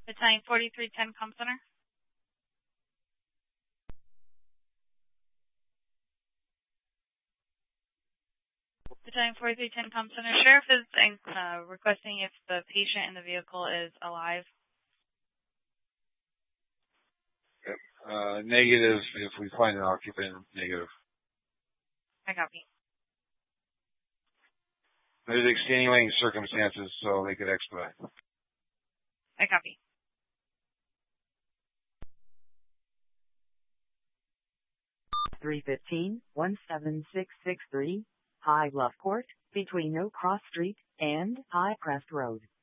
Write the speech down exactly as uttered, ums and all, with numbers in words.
Battalion forty-three ten, Com Center. Battalion forty-three ten, Com Center. Sheriff is uh, requesting if the patient in the vehicle is alive. Yep. Uh, negative if we find an occupant. Negative. I copy. There's extenuating circumstances, so they could expedite. I copy. three fifteen, one seven six six three, High Bluff Court, between No Cross Street and High Crest Road.